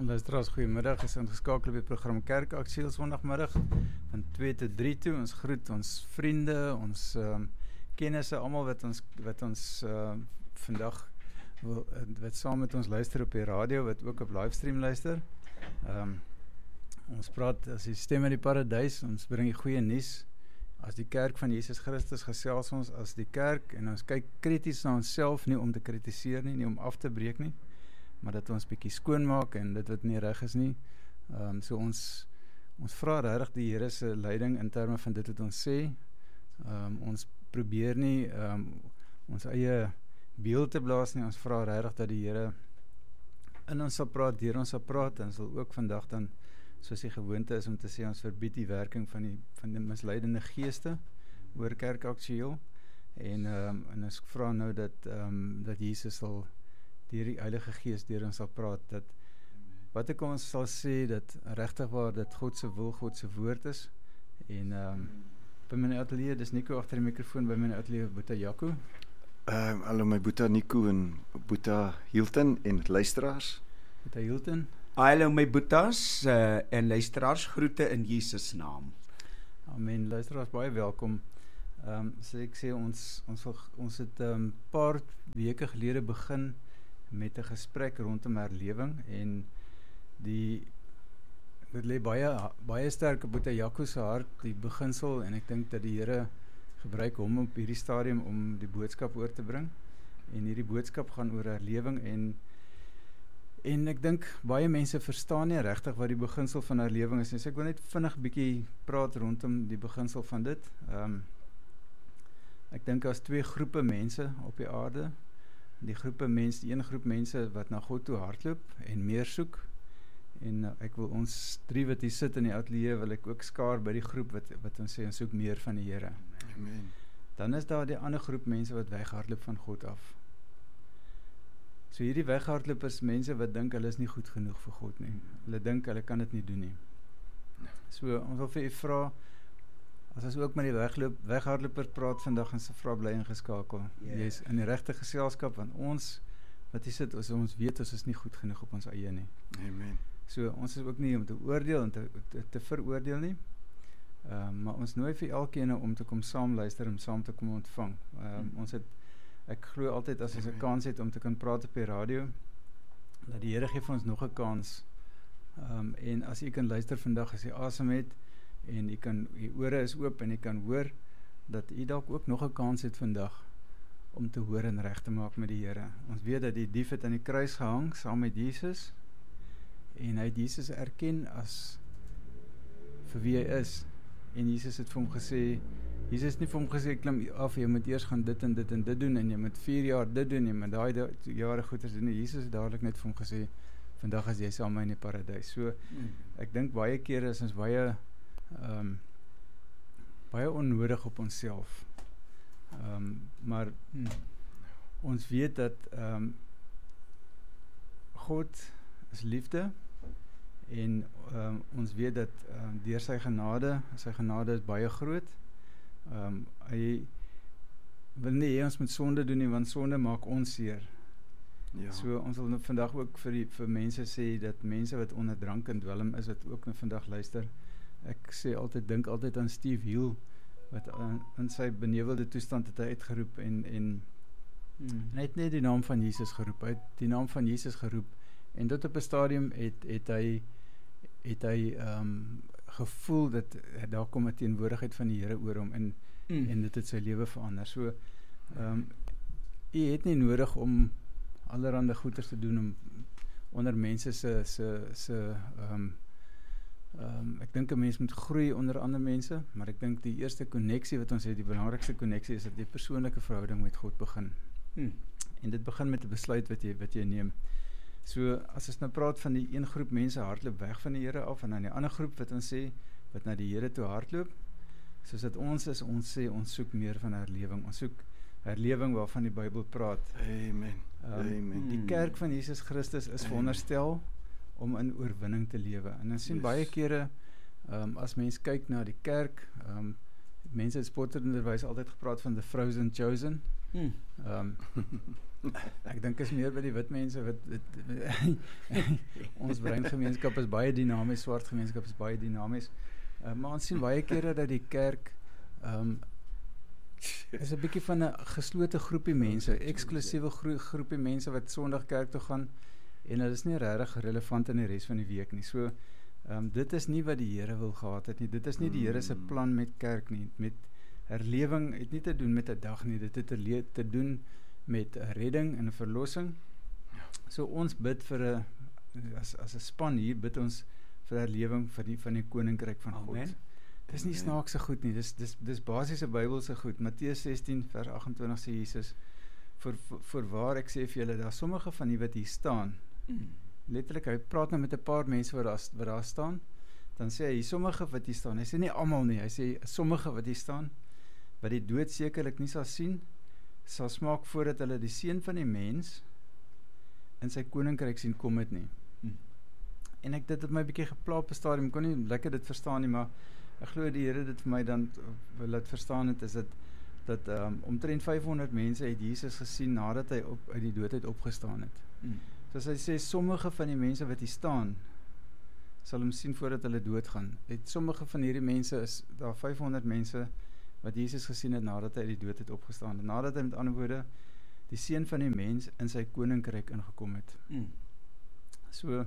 Luisteraars, goeiemiddag. Is ingeskakel op die program Kerkaksie Sondagmiddag van 2 tot 3 toe. Ons groet ons vriende, ons kennisse, almal wat ons vandag wat saam met ons luister op die radio, wat ook op livestream luister. Ons praat as die stem in die paradys, ons bring die goeie nuus. As die kerk van Jesus Christus gesels ons as die kerk en ons kyk krities na onsself, nie om te kritiseer nie om af te breek nie, maar dat ons bietjie skoonmaak en dit wat nie reg is nie. So ons vra regtig die Here se leiding in terme van dit wat ons sê. Ons probeer nie ons eie beeld te blaas nie. Ons vra regtig dat die Here in ons sal praat, deur ons sal praat, en sal ook vandag dan, soos die gewoonte is om te sê, ons verbied die werking van die misleidende geeste oor kerkaktueel. En ons vra nou dat Jesus sal deur die Heilige Gees deur ons sal praat, dat wat ek ons sal sê, dat regtig waar dit God se wil, God se woord is. En by my atelier, dis Nico agter die mikrofoon, by my atelier Boeta Jaco. Hallo my Boeta Nico en Boeta Hilton en luisteraars. Boeta Hilton. Hallo my Boetas en luisteraars, groete in Jesus naam. Amen, luisteraars, baie welkom. So ek sê, ons het paar weke gelede begin met 'n gesprek rondom herlewing, en dit lê baie sterk op Boeta Jaco se hart, die beginsel, en ek dink dat die Here gebruik hom op hierdie stadium om die boodskap oor te bring. En hierdie boodskap gaan oor herlewing, en ek dink baie mense verstaan nie regtig wat die beginsel van herlewing is. So ek wil net vinnig bietjie praat rondom die beginsel van dit. Ek dink as twee groepe mense op die aarde. Die een groep mense wat na God toe hardloop en meer soek, en ek wil ons drie wat hier sit in die atelier, wil ek ook skaar by die groep wat ons sê, ons soek meer van die Here. Amen. Dan is daar die ander groep mense wat weghardloop van God af. So hierdie weghardloop is mense wat dink hulle is nie goed genoeg vir God nie. Hulle dink hulle kan dit nie doen nie. So ons wil vir u vra, as ons ook met die weghardloper praat vandag, en se vra bly ingeskakel. Jy is in die regte geselskap, want ons wat hier sit, ons weet ons is nie goed genoeg op ons eie nie. Amen. So ons is ook nie om te oordeel en te veroordeel nie, maar ons nooi vir elkeen om te kom saam luister en saam te kom ontvang. Ek glo altyd as ons 'n kans het om te kan praat op die radio, dat die Here gee vir ons nog 'n kans. En as u kan luister vandag, as u asem het, en u ore is oop en u kan hoor, dat u dalk ook nog 'n kans het vandag om te hoor en reg te maak met die Here. Ons weet dat die dief het aan die kruis gehang saam met Jesus, en hy het Jesus erken as vir wie hy is. En Jesus het vir hom gesê, Jesus het nie vir hom gesê, klim af, jy moet eers gaan dit en dit en dit doen, en jy moet 4 jaar dit doen, jy moet daai jare goeders doen. Jesus het dadelik net vir hom gesê, vandag is jy saam met my in die paradys. So, ek dink baie kere is ons baie onnodig op onsself. Maar ons weet dat God is liefde, en ons weet dat deur sy genade is baie groot. Hy wil nie hê ons moet sonde doen nie, want sonde maak ons seer. Ja. So ons wil vandag ook vir mense sê, dat mense wat onder drank en dwelm is, wat ook vandag luister, ek dink altyd aan Steve Hill, wat in sy benevelde toestand het hy uitgeroep, en hy het net die naam van Jesus geroep, en tot op 'n stadium het hy gevoel dat daar kom 'n teenwoordigheid van die Here oor hom, en dit het sy lewe verander. So, jy het nie nodig om allerhande goeders te doen om onder mense ek dink 'n mens moet groei onder ander mense, maar ek dink die eerste koneksie wat ons het, die belangrikste koneksie, is dat jy persoonlike verhouding met God begin. En dit begin met 'n besluit wat jy neem. So, as ons nou praat van die een groep mense hardloop weg van die Here af, en dan die ander groep wat ons sê, wat na die Here toe hardloop, soos dat ons sê, ons soek meer van herlewing. Ons soek herlewing waarvan die Bybel praat. Amen. Amen. Die kerk van Jesus Christus is veronderstel om in oorwinning te lewe. En ons sien baie kere, as mens kyk na die kerk, mense het spotterenderwys altyd gepraat van the frozen chosen. Ek dink is meer by die wit mense wat ons breingemeenskap is baie dinamies, swart gemeenskap is baie dinamies. Maar ons sien baie kere dat die kerk is 'n bietjie van 'n geslote groepie mense, eksklusiewe groepie mense wat Sondag kerk toe gaan en hulle is nie regtig relevant in die res van die week nie. So dit is nie wat die Here wil gehad het nie. Dit is nie die Here se plan met kerk nie. Met herlewing het nie te doen met 'n dag nie. Dit het te doen met 'n redding en 'n verlossing. So ons bid vir as 'n span hier bid ons vir herlewing van die koninkryk van God. Amen. Dis nie snaakse goed nie. Dis basiese Bybelse goed. Matteus 16 vers 28 sê Jesus: "Voorwaar ek sê vir julle, daar sommige van die wat hier staan." Letterlik, hy praat nou met 'n paar mense wat daar staan. Dan sê hy sommige wat hier staan. Hy sê nie almal nie. Hy sê sommige wat hier staan wat die dood sekerlik nie sal sien, sal smaak voordat hulle die seun van die mens in sy koninkryk sien kom het nie. En ek dit het my bietjie gepla op 'n stadium, ek kon nie lekker dit verstaan nie, maar ek glo die Here dit vir my dan wil laat verstaan het, is dat omtrent 500 mense het Jesus gesien nadat hy uit die dood uit opgestaan het. So as hy sê sommige van die mense wat hier staan sal hom sien voordat hulle doodgaan. Sommige van hierdie mense is daar 500 mense wat Jesus gesien het nadat hy uit die dood het opgestaan het. Nadat hy met ander woorde die seun van die mens in sy koninkryk ingekom het. So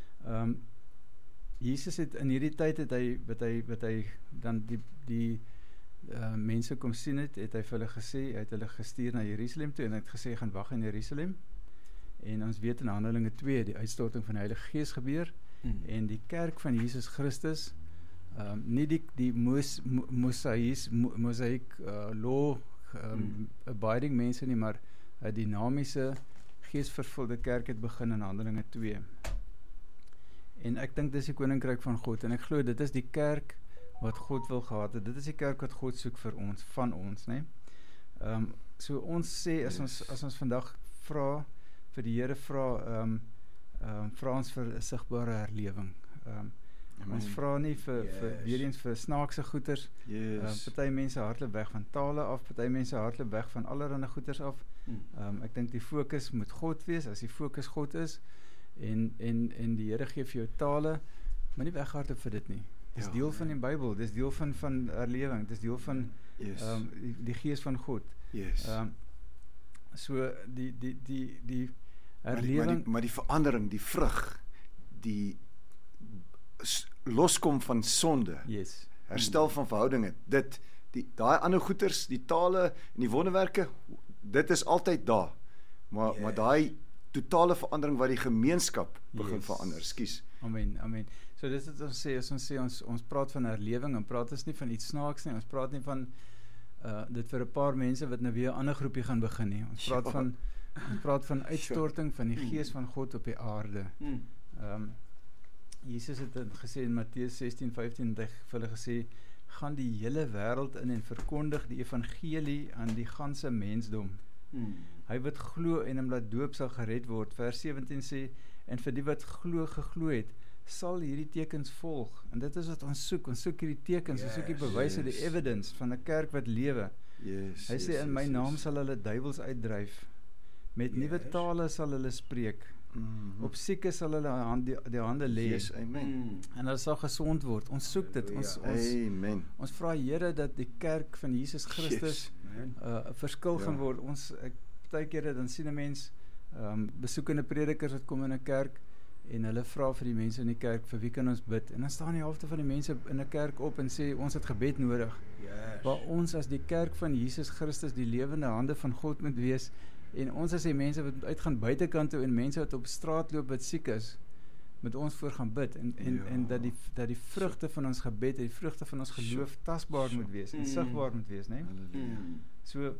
Jesus het in hierdie tyd wat hy dan die mense kom sien het hy vir hulle gesê, hy het hulle gestuur na Jerusalem toe en hy het gesê gaan wag in Jerusalem. En ons weet in Handelinge 2 die uitstorting van die Heilige Gees gebeur en die kerk van Jesus Christus, nie die mosaïek law abiding mense nie, maar 'n dinamiese geesvervulde kerk het begin in Handelinge 2. En ek dink dis die koninkryk van God en ek glo dit is die kerk wat God wil gehad het. Dit is die kerk wat God soek vir ons, van ons, né? So ons sê as ons vandag vra vir die Here vra ons vir 'n sigbare herlewing. Ons vra nie weer eens vir snaakse goeters. Party mense hardloop weg van tale af, party mense hardloop weg van allerlei goeters af. Ek dink die fokus moet God wees. As die fokus God is en die Here gee vir jou tale, maar nie weghardloop vir dit nie. Dis deel van die Bybel, dis deel van herlewing, dis deel van die Gees van God. So die herlewing, maar die verandering, die vrug, die loskom van sonde, herstel van verhoudinge, daai ander goeters, die tale en die wonderwerke, dit is altyd daar. Maar daai totale verandering wat die gemeenskap begin verander. Ekskuus. Amen. So dis wat ons sê, ons praat van herlewing en praat ons nie van iets snaaks nie. Ons praat nie van dit vir 'n paar mense wat nou weer 'n ander groepie gaan begin nie. Ons praat van uitstorting van die Gees van God op die aarde. Jesus het gesê in Matteus 16:15 vir hulle gesê, gaan die hele wêreld in en verkondig die evangelie aan die ganse mensdom. Hy wat glo en hom laat doop sal gered word. Vers 17 sê, en vir die wat geglo het, sal hierdie tekens volg. En dit is wat ons soek. Ons soek hierdie tekens, ons soek die bewyse, die evidence van 'n kerk wat lewe. Hy sê, in my naam sal hulle duiwels uitdryf. Met nuwe tale sal hulle spreek. Op siekes sal hulle die hande lê. En hulle sal gesond word. Ons soek dit. Ons vra Here dat die kerk van Jesus Christus 'n verskil gaan word. Baie kere dan sien 'n mens besoekende predikers wat kom in 'n kerk en hulle vra vir die mense in die kerk, vir wie kan ons bid? En dan staan die helfte van die mense in 'n kerk op en sê ons het gebed nodig. Waar ons as die kerk van Jesus Christus die lewende hande van God moet wees. En ons as die mense wat uitgaan buitekant toe en mense wat op straat loop wat siek is, met ons voor gaan bid en dat die vrugte van ons gebed, die vrugte van ons geloof tasbaar moet wees en sigbaar moet wees, né? So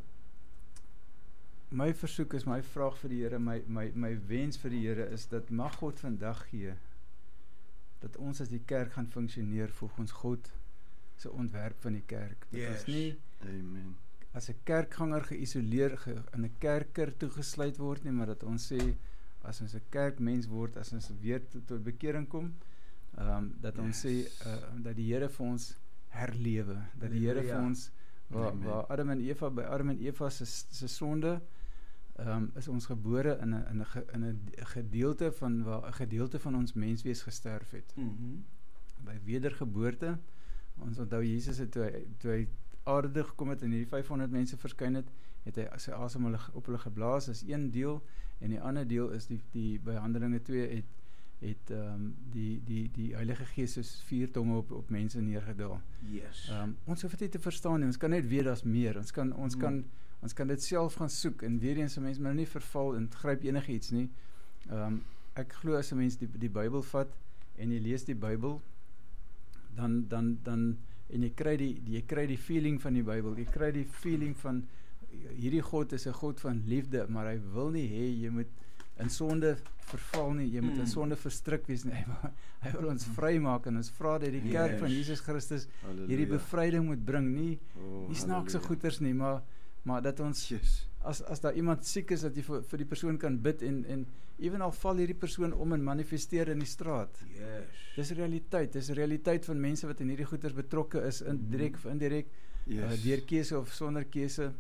my versoek is, my vraag vir die Here, my wens vir die Here is dat mag God vandag gee dat ons as die kerk gaan funksioneer volgens God se ontwerp van die kerk. Dat ons nie as 'n kerkganger geïsoleer in 'n kerker toegesluit word nie, maar dat ons sê as ons 'n kerkmens word, as ons weer tot bekering kom, dat ons sê dat die Here vir ons herlewe, dat die Here vir ons waar Adam en Eva, by Adam en Eva se sonde, is ons gebore in 'n gedeelte van ons menswees gesterf het. By wedergeboorte, ons onthou Jesus het toe hy aarde gekom het en hierdie 500 mense verskyn het hy sy asem op hulle geblaas, is een deel, en die ander deel is die by Handelinge 2 het die Heilige Gees soos 4 tonge op mense neergedaal. Yes. Ons hoef dit nie te verstaan nie, ons kan net weet daar's meer, ons kan dit self gaan soek, en weer eens, 'n mens moet nie verval en gryp enige iets nie. Ek glo as 'n mens die Bybel vat, en jy lees die Bybel, dan en jy kry die feeling van die Bybel, jy kry die feeling van, hierdie God is 'n God van liefde, maar hy wil nie hê jy moet in sonde verval nie, jy moet in sonde verstrik wees nie, hy wil ons vry maak, en ons vra dat die kerk van Jesus Christus hierdie bevryding moet bring, nie snaakse goeters nie, maar dat ons, as daar iemand siek is, dat jy vir die persoon kan bid, en evenal val hierdie persoon om en manifesteer in die straat. Dis realiteit van mense wat in hierdie goeters betrokke is, direk of indirek, deur keuse of sonder keuse,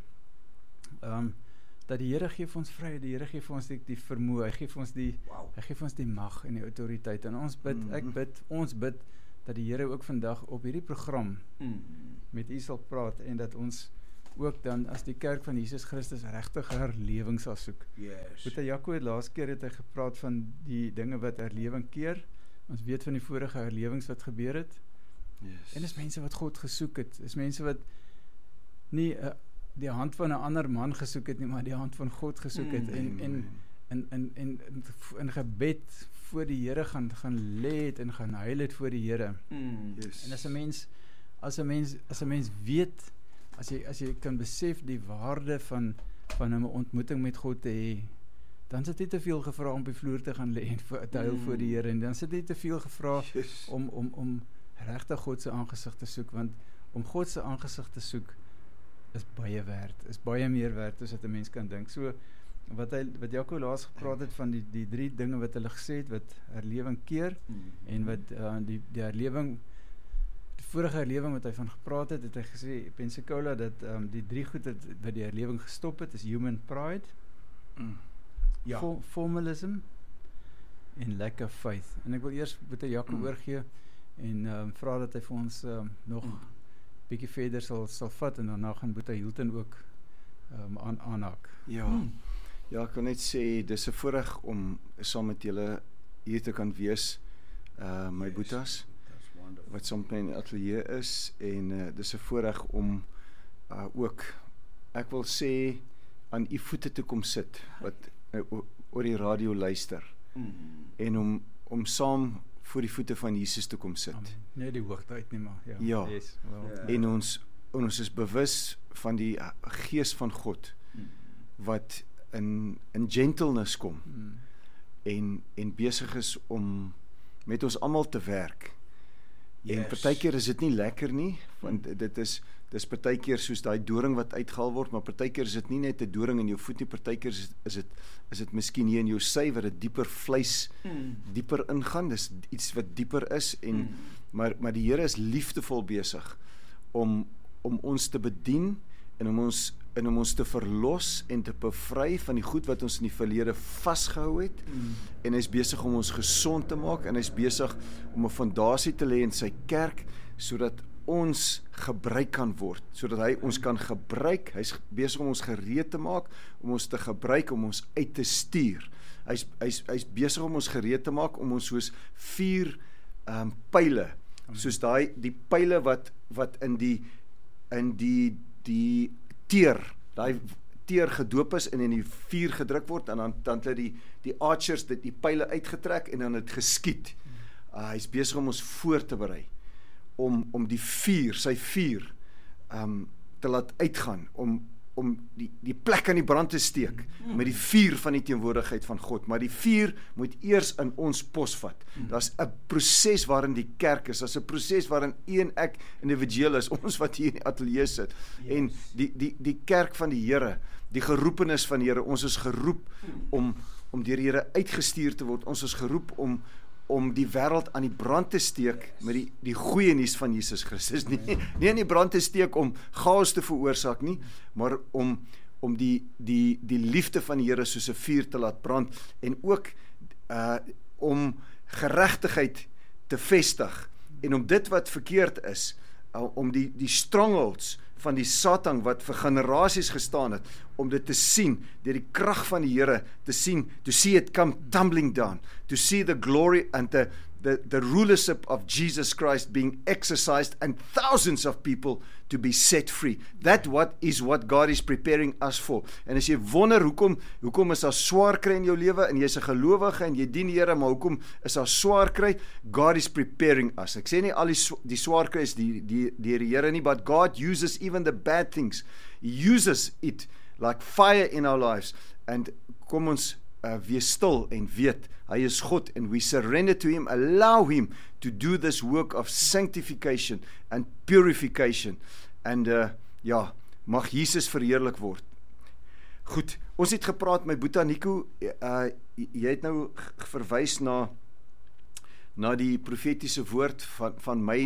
dat die Here gee vir ons vryheid, die Here gee vir ons die vermoë, hy gee vir ons die mag en die autoriteit, en ons bid dat die Here ook vandag op hierdie program met u sal praat, en dat ons ook dan as die kerk van Jesus Christus regtig herlewing sal soek. Boetie Jaco het laas keer het hy gepraat van die dinge wat herlewing keer. Ons weet van die vorige herlewings wat gebeur het. En dis mense wat God gesoek het. Dis mense wat nie die hand van 'n ander man gesoek het nie, maar die hand van God gesoek het, en in gebed voor die Here gaan lê het en gaan huil het voor die Here. En as 'n mens weet, as jy kan besef die waarde van 'n ontmoeting met God te hê, dan sit jy te veel gevra om op die vloer te gaan lê en te huil voor die Here, en dan sit jy te veel gevra om regtig God se aangesig te soek, want om God se aangesig te soek is baie meer werd as wat 'n mens kan dink. So wat Jaco laas gepraat het van die 3 dinge wat hulle gesê het wat herlewing keer, en wat die herlewing, die vorige herlewing wat hy van gepraat het hy gesê, Pensacola, dat die 3 goed wat die herlewing gestop het, is human pride, formalism en lack of faith. En ek wil eers met Jaco oorgee en vra dat hy vir ons nog bietjie verder sal vat, en daarna gaan Boeta Hilton ook aanhaak. Ja, ek kan net sê, dis 'n voorreg om saam met julle hier te kan wees, my boetas, wat saam met my in die ateljee is, en dis 'n voorreg om ook, ek wil sê, aan u voete te kom sit, wat oor die radio luister, en om saam voor die voete van Jesus te kom sit. Nee, die hoogte uit nie, maar yes, en ons is bewus van die gees van God, wat in gentleness kom, en besig is om met ons almal te werk. En partykeer is dit nie lekker nie, want dis partykeer soos daai doring wat uitgehaal word, maar partykeer is dit nie net 'n doring in jou voet nie, partykeer is dit miskien hier in jou sy, wat dit dieper vleis, dieper ingaan, dis iets wat dieper is, maar die Here is liefdevol besig om ons te bedien, en om ons te verlos en te bevry van die goed wat ons in die verlede vasgehou het, en hy is besig om ons gesond te maak, en hy is besig om 'n fondasie te lê in sy kerk, sodat ons gebruik kan word, sodat hy ons kan gebruik. Hy is besig om ons gereed te maak, om ons te gebruik, om ons uit te stuur. Hy is besig om ons gereed te maak, om ons soos 4 pyle, soos die pyle wat in die teer gedoop is en in die vuur gedruk word, en dan het die archers die pyle uitgetrek en dan het geskiet. Hy is besig om ons voor te berei, om die vuur, sy vuur, te laat uitgaan, om die plek aan die brand te steek, met die vuur van die teenwoordigheid van God. Maar die vuur moet eers in ons posvat. Daar's 'n proses waarin die kerk is, daar's 'n proses waarin u en ek individueel is, ons wat hier in die ateljee sit, en die kerk van die Here, die geroepenis van die Here, ons is geroep om deur die Here uitgestuur te word, ons is geroep om die wêreld aan die brand te steek met die goeie nuus van Jesus Christus. Nie aan die brand te steek om chaos te veroorsaak nie, maar om die liefde van die Here soos 'n vuur te laat brand en ook om geregtigheid te vestig en om dit wat verkeerd is, om die strongholds van die Satan wat vir generasies gestaan het, om dit te sien, deur die krag van die Here te sien, to see it come tumbling down, to see the glory and the rulership of Jesus Christ being exercised and thousands of people to be set free. That is what God is preparing us for. En as jy wonder hoekom is daar swaar kry in jou lewe en jy's 'n gelowige en jy dien die Here, maar hoekom is daar swaar kry? God is preparing us. Ek sê nie al die swaar kry is die Here nie, but God uses even the bad things. He uses it like fire in our lives. And kom ons wees stil en weet, hy is God, and we surrender to him, allow him to do this work of sanctification and purification. And mag Jesus verheerlik word. Goed, ons het gepraat met Boeta Nico, jy het nou verwys na die profetiese woord van Mei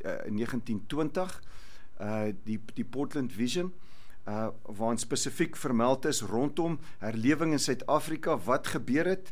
1920, die Portland Vision, waarin spesifiek vermeld is rondom herlewing in Suid-Afrika, wat gebeur het,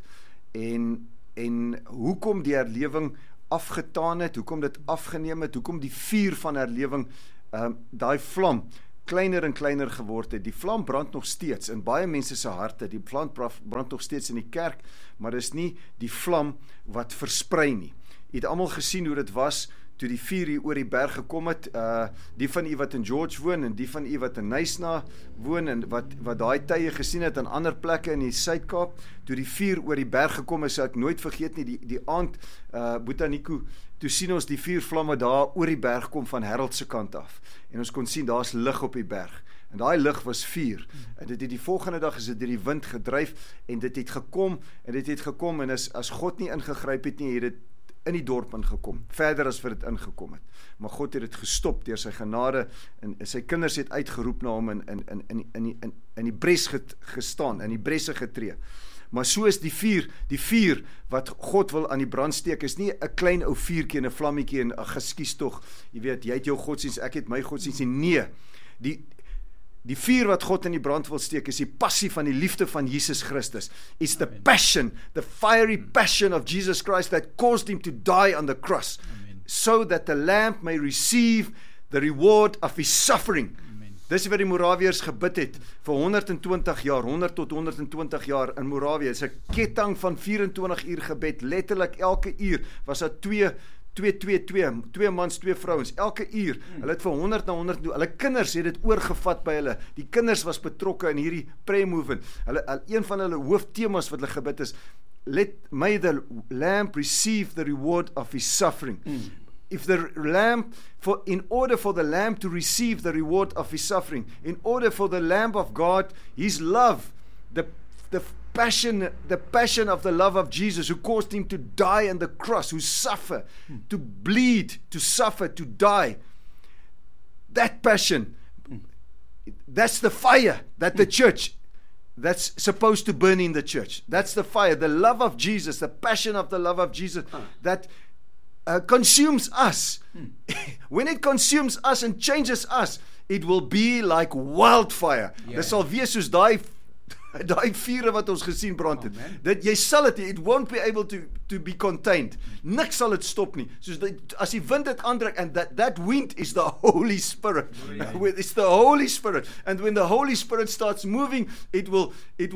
en hoekom die herlewing afgetaan het, hoekom dit afgeneem het, hoekom die vuur van herlewing, daai vlam, kleiner en kleiner geword het. Die vlam brand nog steeds in baie mense se harte, die vlam brand nog steeds in die kerk, maar dis nie die vlam wat versprei nie. Jy het almal gesien hoe dit was, toe die vuur hier oor die berg gekom het, die van u wat in George woon, en die van u wat in Nysna woon, en wat daai tye gesien het aan ander plekke in die Suid-Kaap, toe die vuur oor die berg gekom is, sal ek nooit vergeet nie, die aand, Boeta Nico, toe sien ons die vuurvlamme daar oor die berg kom van Harold se kant af, en ons kon sien, daar's lig op die berg, en daai lig was vuur, en dit het die volgende dag is dit deur die wind gedryf, en dit het gekom, en as God nie ingegryp het nie, het dit in die dorp ingekom, verder as vir dit ingekom het. Maar God het dit gestop deur sy genade, en sy kinders het uitgeroep na hom in die bres gestaan, in die bresse getree. Maar so is die vuur wat God wil aan die brand steek, is nie 'n klein ou vuurtjie en 'n vlammetjie en 'n geskies tog, jy weet, jy het jou godsdienst, ek het my godsdienst, nee, die vuur wat God in die brand wil steek, is die passie van die liefde van Jesus Christus. It's the passion, the fiery passion of Jesus Christ that caused him to die on the cross, so that the Lamb may receive the reward of his suffering. Dis wat die Moraviërs gebid het vir 120 jaar, 100 tot 120 jaar in Moravië. Dit is 'n ketting van 24 uur gebed, letterlik elke uur was daar twee mans, twee vrouens, elke uur, hulle het vir 100 na 100, hulle kinders het dit oorgevat by hulle, die kinders was betrokke in hierdie prayer movement, een van hulle hooftemas wat hulle gebid is, may the Lamb receive the reward of his suffering. If the Lamb, in order for the Lamb to receive the reward of his suffering, in order for the Lamb of God, his love, the passion of the love of Jesus, who caused him to die on the cross, who suffer, to bleed, to suffer, to die. That passion, that's the fire that the church, that's supposed to burn in the church. That's the fire, the love of Jesus, the passion of the love of Jesus, that consumes us. When it consumes us and changes us, it will be like wildfire. Dit sal wees soos daai vure wat ons gesien brand het. Dat jy sal het, it won't be able to be contained. Niks sal het stop nie. Soos as die wind het aandruk, and that wind is the Holy Spirit. It's the Holy Spirit. And when the Holy Spirit starts moving, it will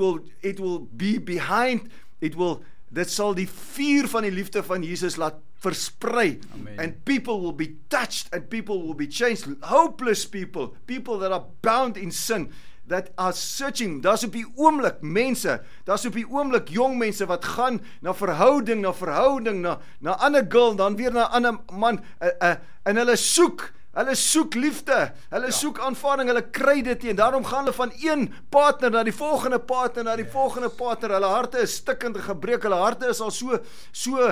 be behind, dit sal die vuur van die liefde van Jesus laat versprei. And people will be touched and people will be changed. Hopeless people that are bound in sin, that are searching, daar's op die oomblik mense, daar's op die oomblik jong mense wat gaan na verhouding, na ander girl, dan weer na ander man, en hulle soek liefde, hulle soek aanvaarding, hulle kry dit nie, en daarom gaan hulle van een partner na die volgende partner, hulle harte is stikkend gebreek, hulle harte is al so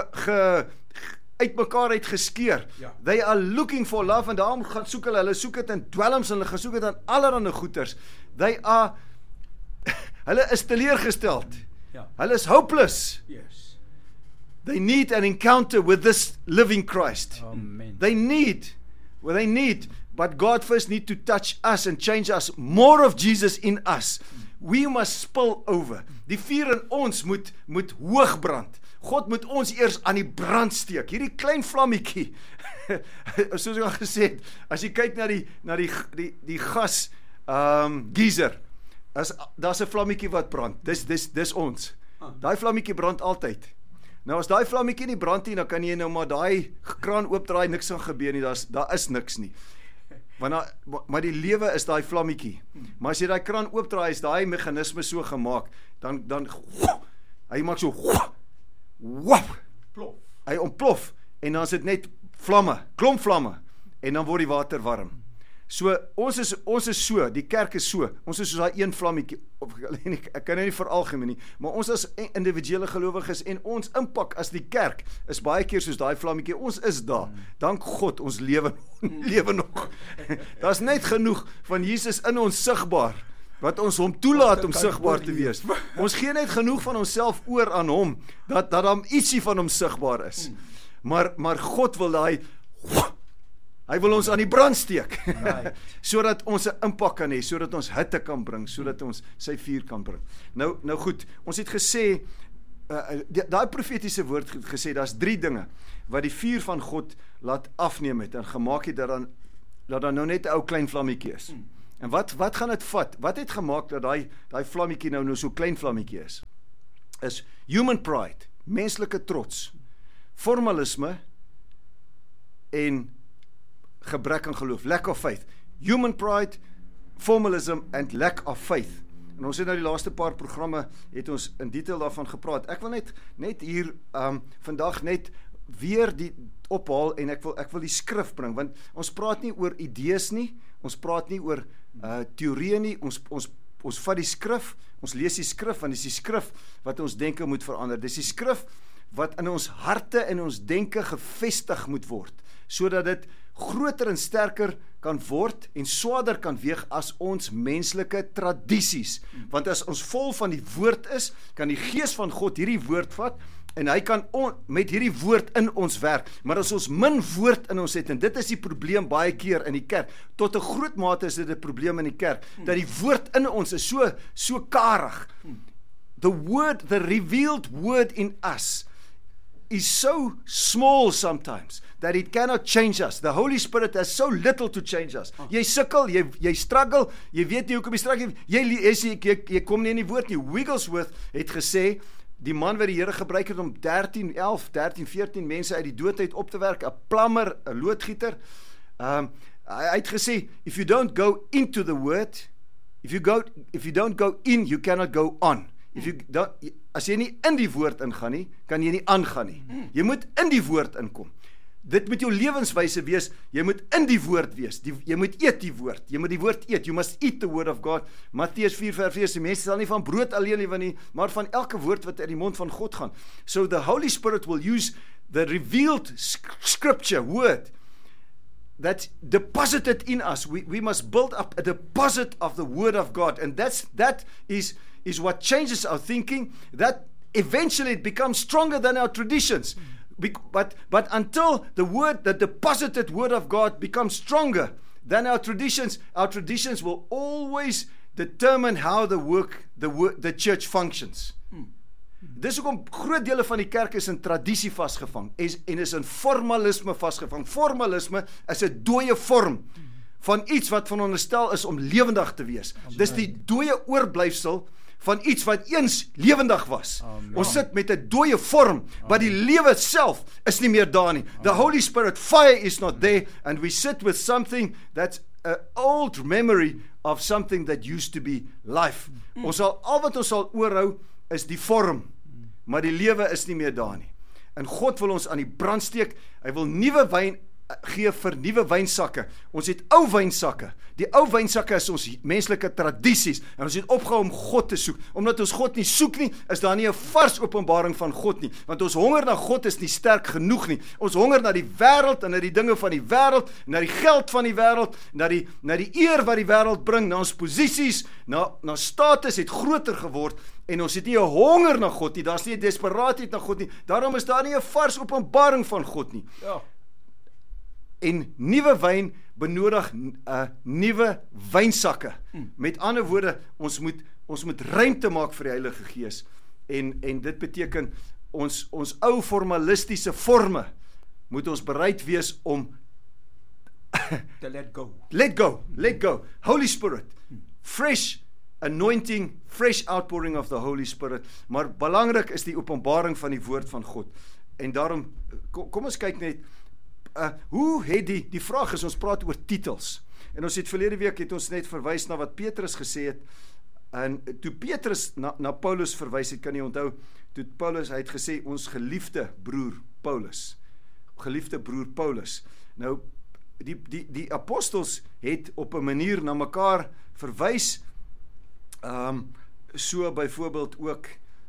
uit mekaar uitgeskeer. They are looking for love, en daarom gaan soek hulle soek dit in dwelms, en hulle gaan soek dit aan allerhande goeders. Hulle is teleurgesteld. Hulle is hopeless. They need an encounter with this living Christ. Amen. They need, but God first need to touch us and change us. More of Jesus in us. We must spill over. Die vuur in ons moet hoog brand. God moet ons eers aan die brand steek. Hierdie klein vlammetjie, soos ek al gesê het, as jy kyk na die gas geyser, daar's 'n vlammetjie wat brand. Dis ons. Daai vlammetjie brand altyd. Nou as daai vlammetjie nie brand nie, dan kan jy nou maar daai kraan oopdraai, niks gaan gebeur nie. Daar is niks nie. Maar die lewe is daai vlammetjie. Maar as jy daai kraan oopdraai, is daai meganisme so gemaak, dan hy maak so plof. Hy ontplof en dan is dit net vlamme, klomp vlamme en dan word die water warm. So ons is so, die kerk is so. Ons is soos daai een vlammetjie. Ek kan nou nie veralgemeen nie, maar ons as individuele gelowiges en ons impak as die kerk is baie keer soos daai vlammetjie. Ons is daar. Dank God, ons lewe nog. Daar's net genoeg van Jesus in ons sigbaar wat ons hom toelaat om sigbaar te wees. Ons gee net genoeg van onsself oor aan hom dat daar ietsie van hom sigbaar is. Maar God wil hy wil ons aan die brand steek, sodat ons 'n impak kan hê, sodat ons hitte kan bring, sodat ons sy vuur kan bring. Nou goed, ons het gesê, daai profetiese woord het gesê, daar's 3 dinge, wat die vuur van God laat afneem het, en gemaak het dat dan nou net 'n ou klein vlammetjie is. En wat gaan dit vat? Wat het gemaak dat daai vlammetjie nou so klein vlammetjie is human pride, menslike trots, formalisme, en gebrek aan geloof, lack of faith. Human pride, formalism and lack of faith. En ons het nou die laaste paar programme het ons in detail daarvan gepraat. Ek wil net hier vandag net weer die ophaal en ek wil die skrif bring, want ons praat nie oor idees nie, ons praat nie oor teorieë nie, ons vat die skrif, ons lees die skrif, want dis die skrif wat ons denke moet verander. Dis die skrif wat in ons harte en ons denke gevestig moet word, sodat dit groter en sterker kan word en swaarder kan weeg as ons menslike tradisies. Want as ons vol van die woord is, kan die Gees van God hierdie woord vat en hy kan met hierdie woord in ons werk. Maar as ons min woord in ons het, en dit is die probleem baie keer in die kerk, tot 'n groot mate is dit 'n probleem in die kerk, dat die woord in ons is so karig. The revealed word in us is so small sometimes that it cannot change us. The Holy Spirit has so little to change us. Jy sukkel, jy struggle, jy weet nie hoekom jy struggle, jy kom nie in die woord nie. Wigglesworth het gesê, die man wat die Here gebruik het om 14 mense uit die dood uit op te werk, 'n plammer, 'n loodgieter, hy het gesê, if you don't go into the word, if you don't go in, you cannot go on. As jy nie in die woord ingaan nie, kan jy nie aangaan nie. Jy moet in die woord inkom. Dit moet jou lewenswyse wees, jy moet in die woord wees, jy moet eet die woord, jy moet die woord eet, you must eat the word of God. Mattheus 4:4, die mense sal nie van brood alleen lewe nie, maar van elke woord wat uit die mond van God gaan. So the Holy Spirit will use the revealed scripture, word, that's deposited in us. We must build up a deposit of the word of God, and that is what changes our thinking, that eventually it becomes stronger than our traditions. But until the deposited word of God becomes stronger than our traditions will always determine how the church functions. Dis hoekom groot dele van die kerk is in tradisie vasgevang en is in formalisme vasgevang. Formalisme is 'n dooie vorm van iets wat veronderstel is om lewendig te wees. Dis die dooie oorblyfsel van iets wat eens lewendig was. Amen. Ons sit met 'n dooie vorm, maar die lewe self is nie meer daar nie. The Holy Spirit fire is not there, and we sit with something that's an old memory of something that used to be life. Al wat ons sal oorhou is die vorm, maar die lewe is nie meer daar nie. En God wil ons aan die brand steek. Hy wil nuwe wyn gee vir nuwe wynsakke. Ons het ou wynsakke. Die ou wynsakke is ons menslike tradisies en ons het opgehou om God te soek. Omdat ons God nie soek nie, is daar nie 'n vars openbaring van God nie. Want ons honger na God is nie sterk genoeg nie. Ons honger na die wêreld en na die dinge van die wêreld, na die geld van die wêreld, na die eer wat die wêreld bring, na ons posisies, na status het groter geword en ons het nie 'n honger na God nie. Daar's nie 'n desperaatheid na God nie. Daarom is daar nie 'n vars openbaring van God nie. Ja. En nuwe wyn benodig nuwe wynsakke. Met ander woorde, ons moet ruimte maak vir die Heilige Gees. En dit beteken ons ou formalistiese forme moet ons bereid wees om To let go. Let go. Holy Spirit. Fresh anointing, fresh outpouring of the Holy Spirit. Maar belangrik is die openbaring van die woord van God. En daarom, kom ons kyk net, hoe het die vraag is, ons praat oor titels. En ons het verlede week, het ons net verwys na wat Petrus gesê het, en toe Petrus na Paulus verwys het, kan jy onthou, toe Paulus, hy het gesê, ons geliefde broer Paulus. Nou, die apostels het op 'n manier na mekaar verwys, so byvoorbeeld ook,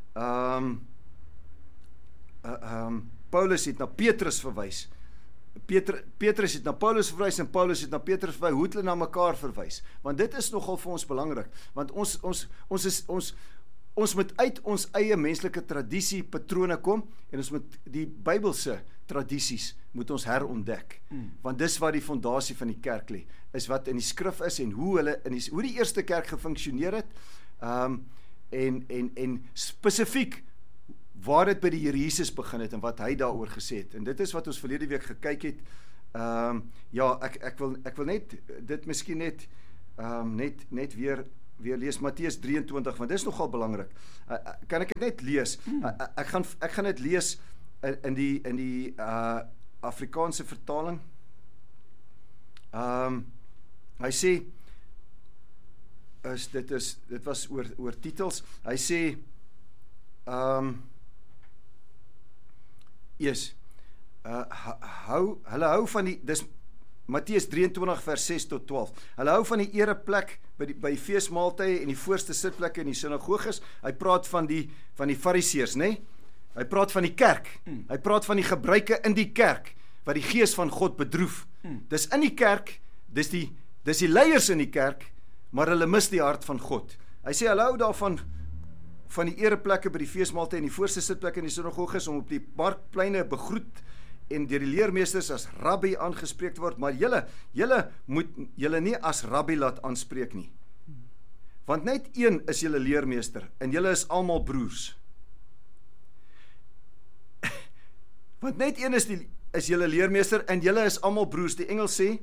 Paulus het na Petrus verwys, Petrus het na Paulus verwys en Paulus het na Petrus verwys. Hoe het hulle na mekaar verwys? Want dit is nogal vir ons belangrik, want ons moet uit ons eie menslike tradisie patrone kom en ons moet die Bybelse tradisies moet ons herontdek. Want dis waar die fondasie van die kerk lê, is wat in die skrif is en hoe die eerste kerk gefunksioneer het, en spesifiek waar dit by die Here Jesus begin het en wat hy daaroor gesê het. En dit is wat ons verlede week gekyk het. Ja, ek wil net dit miskien net weer lees Matteus 23, want dit is nogal belangrik. Kan ek dit net lees? Ek gaan dit lees in die Afrikaanse vertaling. Hy sê, dit was oor titels. Hy sê, hulle hou van dis Matteus 23 vers 6 tot 12. Hulle hou van die ereplek by die feesmaaltye en die voorste sitplekke in die sinagoges. Hy praat van die fariseërs, né? Hy praat van die kerk. Hy praat van die gebruike in die kerk wat die gees van God bedroef. Dis in die kerk, dis die leiers in die kerk, maar hulle mis die hart van God. Hy sê hulle hou daarvan van die ereplekke by die feesmaaltye en die voorste sitplekke in die sinagoges om op die markpleine begroet en deur die leermeesters as rabbi aangespreek word, maar julle moet julle nie as rabbi laat aanspreek nie. Want net een is julle leermeester en julle is almal broers. Want net een is julle leermeester en julle is almal broers. Die engel sê,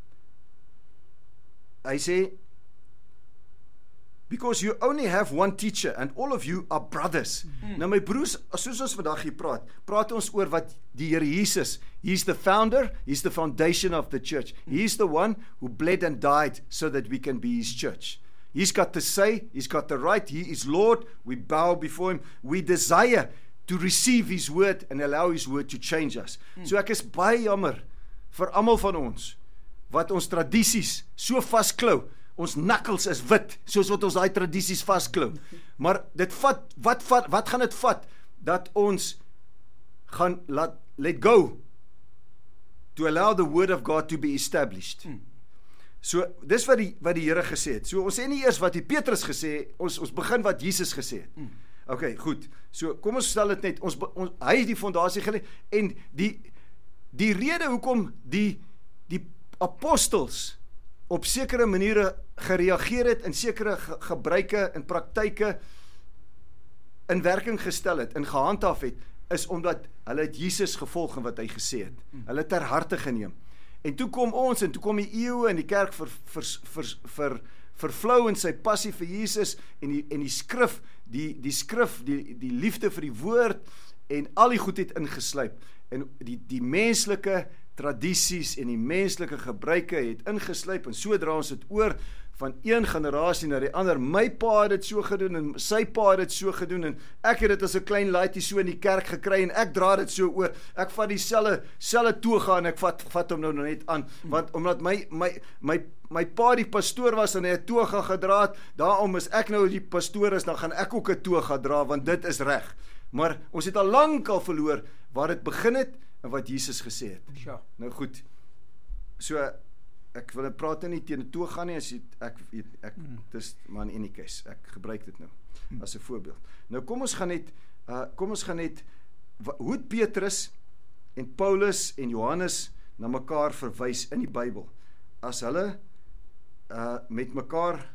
hy sê, because you only have one teacher and all of you are brothers. Nou my broers, soos ons vandag hier praat ons oor wat die Here Jesus, he's the founder, he's the foundation of the church. He's the one who bled and died so that we can be his church. He's got the say, he's got the right, he is Lord, we bow before him, we desire to receive his word and allow his word to change us. So ek is baie jammer vir almal van ons, wat ons tradisies so vasklou. Ons knuckles is wit, soos wat ons daai tradisies vasklou. Maar wat gaan dit vat? Dat ons gaan let go to allow the word of God to be established. So, dis wat die Here gesê het. So, ons sê nie eers wat die Petrus gesê het, ons begin wat Jesus gesê het. Okay, goed. So, kom ons stel dit net, hy het die fondasie gelê, en die rede hoekom die apostels op sekere maniere gereageer het en sekere gebruike en praktyke in werking gestel het en gehandhaaf het, is omdat hulle het Jesus gevolg en wat hy gesê het. Hulle het ter harte geneem. En toe kom ons, en toe kom die eeue en die kerk vervlou in sy passie vir Jesus en die skrif, die skrif, die liefde vir die woord en al die goed het ingesluip. En die menslike tradisies en die menslike gebruike het ingesluip en so dra ons dit oor van een generasie na die ander. My pa het dit so gedoen en sy pa het dit so gedoen en ek het dit as 'n klein laaitjie so in die kerk gekry en ek dra dit so oor. Ek vat dieselfde toga en ek vat hom nou net aan, want omdat my pa die pastoor was en hy het toga gedra het, daarom is ek nou die pastoor is, dan gaan ek ook 'n toga dra, want dit is reg. Maar ons het al lank al verloor waar dit begin het en wat Jesus gesê het. Ja. Nou goed, so ek wil praat nie teen 'n toga nie, as ek dis maar in any case, ek gebruik dit nou as 'n voorbeeld. Nou kom ons gaan net hoe het Petrus en Paulus en Johannes na mekaar verwys in die Bybel, as hulle met mekaar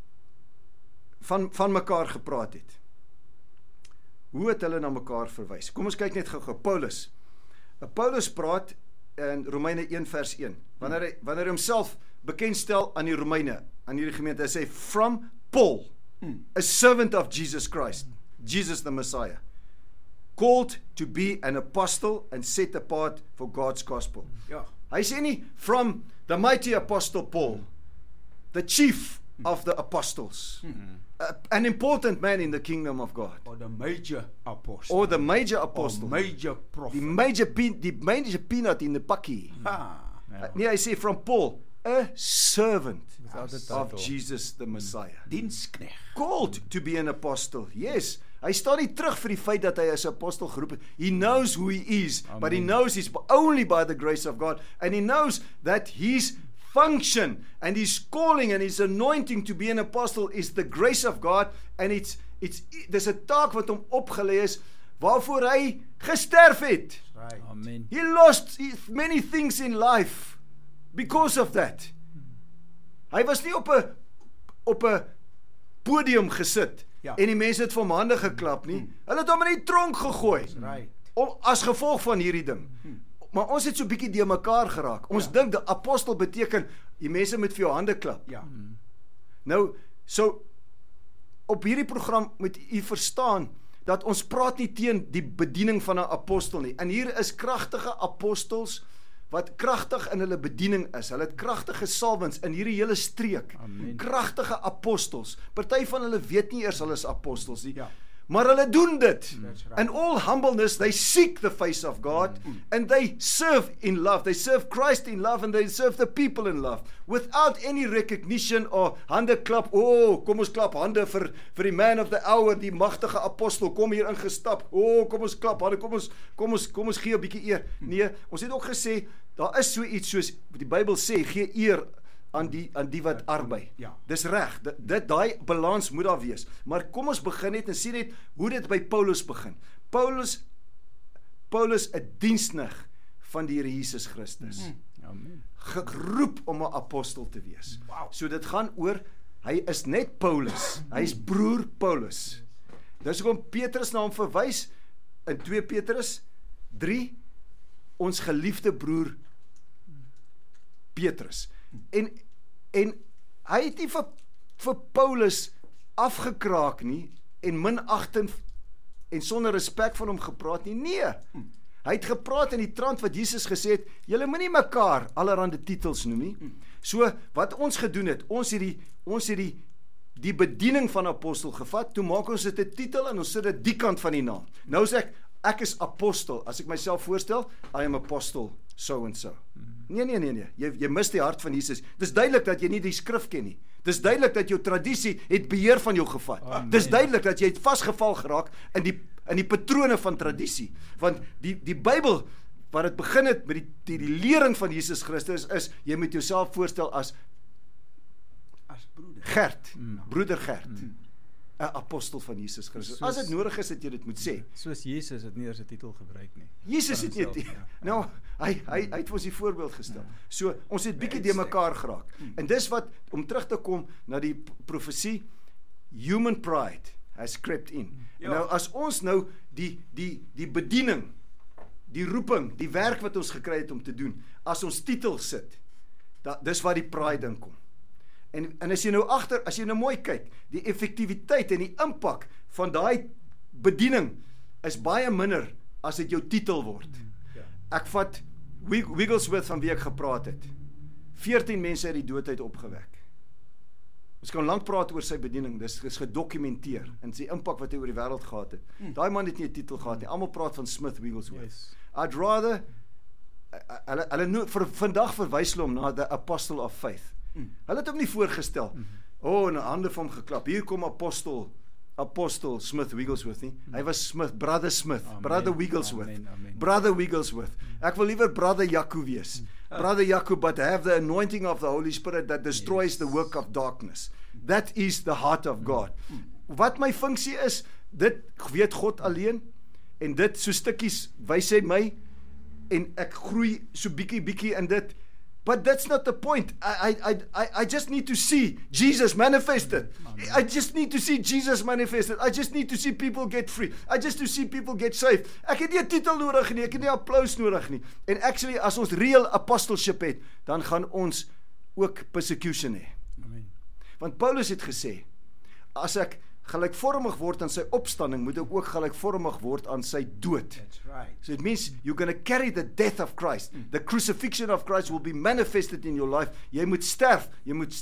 van mekaar gepraat het. Hoe het hulle na mekaar verwys? Kom ons kyk net gou-gou. Paulus praat in Romeine 1 vers 1, wanneer hy homself bekendstel aan die Romeine, aan hierdie gemeente, hy sê, from Paul, a servant of Jesus Christ, Jesus the Messiah, called to be an apostle and set apart for God's gospel. Ja. Hy sê nie, from the mighty apostle Paul, the chief of the apostles, an important man in the kingdom of God, Or the major apostle. or the major apostle, Or major prophet. die major peanut in the pakkie. Nee, hy sê from Paul, a servant of Jesus the Messiah. Diensknegt. Called to be an apostle. Yes. Hy staan nie terug vir die feit dat hy as 'n apostel geroep is. He knows who he is, but he knows he's only by the grace of God, and he knows that his function and his calling and his anointing to be an apostle is the grace of God, and dis 'n taak wat hom opgelê is waarvoor hy gesterf het. Right. Amen. He lost many things in life because of that. Hy was nie op 'n podium gesit en die mense het vir hom hande geklap nie. Hulle het hom in die tronk gegooi. Right. As gevolg van hierdie ding. Maar ons het so bietjie de mekaar geraak. Ons dink die apostel beteken die mense moet vir jou hande klap. Ja. Nou, so op hierdie program moet u verstaan dat ons praat nie teen die bediening van 'n apostel nie. En hier is kragtige apostels wat kragtig in hulle bediening is. Hulle het kragtige salwings in hierdie hele streek. Amen. Kragtige apostels. Party van hulle weet nie eers hulle is apostels nie. Ja. Maar hulle doen dit. That's right. In all humbleness, they seek the face of God and they serve in love. They serve Christ in love and they serve the people in love. Without any recognition or hande klap. Kom ons klap hande vir die man of the hour, die magtige apostel, kom hier ingestap. Kom ons klap hande, kom ons gee 'n bietjie eer. Nee, ons het ook gesê, daar is so iets soos, die Bybel sê, gee eer aan die wat arbei. Ja. Dis reg, daai balans moet daar wees. Maar kom ons begin net en sien net hoe dit by Paulus begin. Paulus 'n diensknegt van die Here Jesus Christus. Amen. Geroep om 'n apostel te wees. Wow. So dit gaan oor, hy is net Paulus. Hy is broer Paulus. Dis hoekom Petrus na hom verwys in 2 Petrus 3, ons geliefde broer Petrus. En hy het nie vir Paulus afgekraak nie en minagtend en sonder respek van hom gepraat nie. Nee. Hy het gepraat in die trant wat Jesus gesê het, julle moenie mekaar allerhande titels noem nie. So wat ons gedoen het, ons het die bediening van apostel gevat, toe maak ons dit 'n titel en ons sit dit die kant van die naam. Nou sê ek is apostel. As ek myself voorstel, I am apostle so and so. Nee. Jy mis die hart van Jesus. Dis duidelik dat jy nie die skrif ken nie. Dis duidelik dat jou tradisie het beheer van jou gevat. Amen. Dis duidelik dat jy het vasgeval geraak in die patrone van tradisie. Want die Bybel, waar dit begin het met die lering van Jesus Christus, is jy moet jouself voorstel as broeder. Gert, broeder Gert. 'n apostel van Jesus Christus. As dit nodig is dat jy dit moet sê. Soos Jesus het nie eers 'n titel gebruik nie. Jesus het Van nie. homself, Nou, hy het vir ons die voorbeeld gestel. So, ons het bietjie de mekaar geraak. En dis wat, om terug te kom na die profesie, human pride has crept in. En nou, as ons nou die bediening, die roeping, die werk wat ons gekry het om te doen, as ons titel sit, dis waar die pride in kom. En as jy nou mooi kyk, die effektiwiteit en die impak van daai bediening is baie minder as dit jou titel word. Ek vat Wigglesworth van wie ek gepraat het. 14 mense uit die dood uit opgewek. Ons kan lank praat oor sy bediening, dis gedokumenteer en sy impak wat hy oor die wêreld gehad het. Daai man het nie 'n titel gehad nie. Almal praat van Smith Wigglesworth. Yes. I'd rather hulle vandag verwys hulle hom na the Apostle of Faith. Hulle het hom nie voorgestel. En hande vir hom geklap. Hier kom Apostel Smith Wigglesworth nie. Hy was Smith, Brother Smith, Amen. Brother Wigglesworth. Amen. Brother Wigglesworth. Ek wil liewer Brother Jaco wees. Brother Jaco, but have the anointing of the Holy Spirit that destroys the work of darkness. That is the heart of God. Wat my funksie is, dit weet God alleen, en dit so stukkies wys hy my, en ek groei so bietjie in dit. But that's not the point. I just need to see Jesus manifested. I just need to see Jesus manifested. I just need to see people get free. I just to see people get saved. Ek het nie 'n titel nodig nie, ek het nie applous nodig nie. En actually, as ons real apostleship het, dan gaan ons ook persecution hê. Amen. Want Paulus het gesê, as ek gelykvormig word aan sy opstanding, moet ek ook gelykvormig word aan sy dood. That's right. So it means you're going to carry the death of Christ. The crucifixion of Christ will be manifested in your life. Jy moet sterf.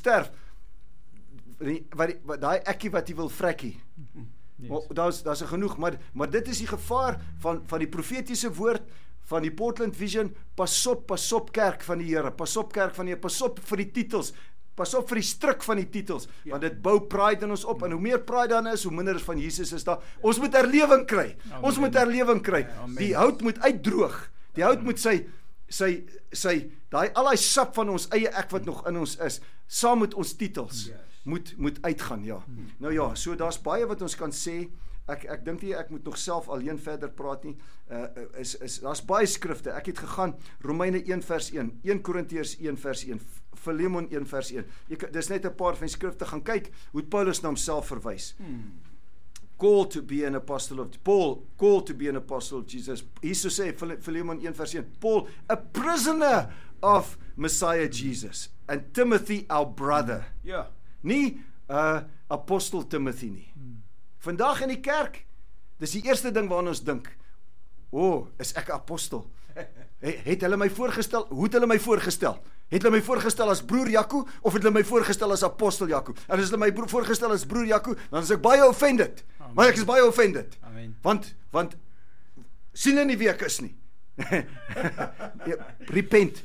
Daai ekkie wat jy wil vrekkie. Yes. Daar's genoeg, maar dit is die gevaar van die profetiese woord, van die Portland Vision. Pas op kerk van die Here. Pas op kerk van die Here. Pas op vir die titels. Pas op vir die stryk van die titels, want dit bou pride in ons op, en hoe meer pride dan is, hoe minder van Jesus is daar. Ons moet herlewing kry. Amen. Ons moet herlewing kry. Amen. Die hout moet uitdroog. Die hout moet al daai sap van ons eie ek wat nog in ons is, saam met ons titels, moet uitgaan, ja. Nou ja, so daar's baie wat ons kan sê. Ek dink nie ek moet nog self alleen verder praat nie. Daar's baie skrifte. Ek het gegaan Romeine 1 vers 1, 1 Korintiërs 1 vers 1, Filemon 1 vers 1. Dis net 'n paar van die skrifte gaan kyk hoe Paulus na homself verwys. Called to be an apostle of Paul, called to be an apostle of Jesus. Jesus sê Filemon 1 vers 1, Paul, a prisoner of Messiah Jesus, and Timothy our brother. Ja. Nie apostel Timothy nie. Vandag in die kerk, dis die eerste ding waaraan ons dink. Is ek 'n apostel? Het hulle my voorgestel? Hoe het hulle my voorgestel? Het hulle my voorgestel as broer Jaco, of het hulle my voorgestel as apostel Jaco? En as hulle my voorgestel as broer Jaco, dan is ek baie offended. Amen. Maar ek is baie offended. Amen. Want sien hulle nie wie ek is nie. Repent,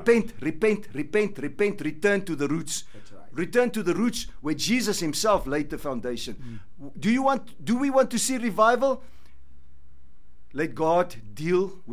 return to the roots. That's right. Return to the roots where Jesus himself laid the foundation. Do we want to see revival? Let God deal with